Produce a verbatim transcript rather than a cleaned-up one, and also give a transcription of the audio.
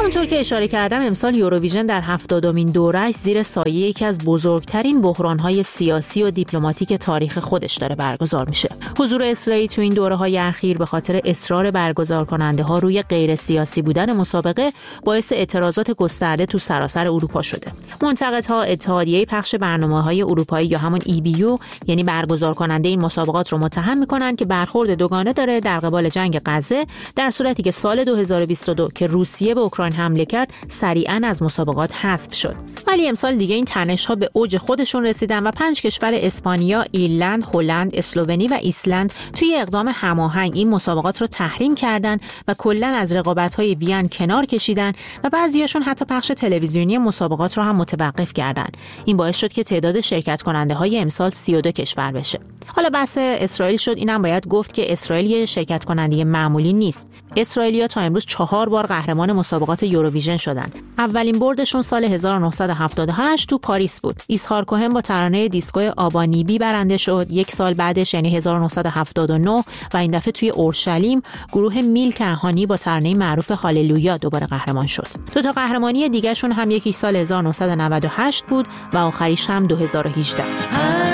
همونطور که اشاره کردم امسال یوروویژن در هفتادمین دوره‌اش زیر سایه یکی از بزرگترین بحران‌های سیاسی و دیپلماتیک تاریخ خودش داره برگزار میشه. حضور اسرائیل تو این دوره‌های اخیر به خاطر اصرار برگزار کننده‌ها روی غیر سیاسی بودن مسابقه باعث اعتراضات گسترده تو سراسر اروپا شده. منتقدها اتحادیه پخش برنامه‌های اروپایی یا همون ای بی یو یعنی برگزار کننده این مسابقات رو متهم می‌کنن که برخورد دوگانه داره در قبال جنگ غزه، در صورتی که سال دو هزار و بیست و دو که روسیه به اوکراین حمله کرد سریعاً از مسابقات حذف شد. ولی امسال دیگه این تنش‌ها به اوج خودشون رسیدن و پنج کشور اسپانیا، ایرلند، هلند، اسلوونی و ایسلند توی اقدام هماهنگ این مسابقات رو تحریم کردن و کلاً از رقابت‌های وین کنار کشیدن و بعضیاشون حتی پخش تلویزیونی مسابقات رو هم متوقف کردن. این باعث شد که تعداد شرکت کننده‌های امسال سی و دو کشور بشه. حالا بحث اسرائیل شد، اینم باید گفت که اسرائیل یه شرکت کننده معمولی نیست. اسرائیلیا تا امروز چهار بار قهرمان مسابقات یوروویژن شدن. اولین بردشون سال هزار و نهصد و هفتاد و هشت تو پاریس بود. ایزهار کوهن با ترانه دیسکو آبانیبی برنده شد. یک سال بعدش یعنی هزار و نهصد و هفتاد و نه و این دفعه توی اورشلیم گروه میل کهانی با ترانه معروف هاللویا دوباره قهرمان شد. دو تا قهرمانی دیگه شون هم یکی سال هزار و نهصد و نود و هشت بود و آخریش هم دو هزار و هجده.